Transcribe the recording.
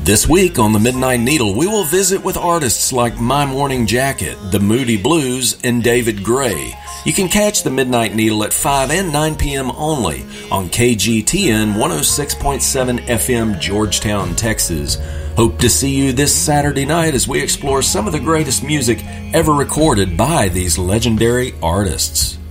This week on the Midnight Needle, we will visit with artists like My Morning Jacket, The Moody Blues, and David Gray. You can catch the Midnight Needle at 5 and 9 p.m. only on KGTN 106.7 FM, Georgetown, Texas. Hope to see you this Saturday night as we explore some of the greatest music ever recorded by these legendary artists.